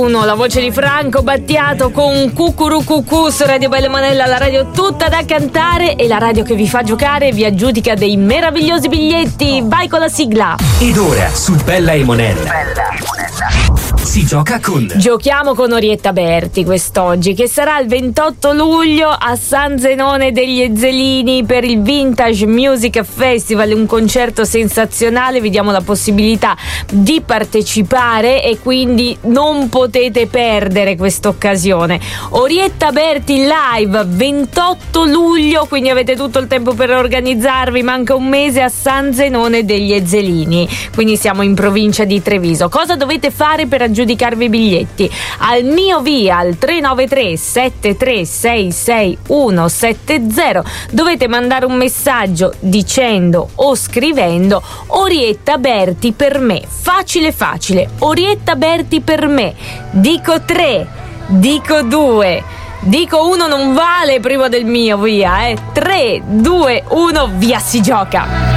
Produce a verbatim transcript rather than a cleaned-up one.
Uno, la voce di Franco Battiato con Cucurucucù su Radio Belle Monella, la radio tutta da cantare e la radio che vi fa giocare e vi aggiudica dei meravigliosi biglietti. Vai con la sigla. Ed ora su Bella e Monella, Bella e Monella si gioca con Giochiamo con Orietta Berti quest'oggi, che sarà il ventotto luglio a San Zenone degli Ezzelini per il Vintage Music Festival, un concerto sensazionale. Vi diamo la possibilità di partecipare e quindi non potete perdere questa occasione. Orietta Berti live ventotto luglio, quindi avete tutto il tempo per organizzarvi, manca un mese a San Zenone degli Ezzelini, quindi siamo in provincia di Treviso. Cosa dovete fare per aggiudicarvi i biglietti? Al mio via al tre nove tre sette tre sei sei uno sette zero dovete mandare un messaggio dicendo o scrivendo Orietta Berti per me. Facile facile, Orietta Berti per me. Dico tre, dico due, dico uno non vale prima del mio via, eh. tre, due, uno, via si gioca.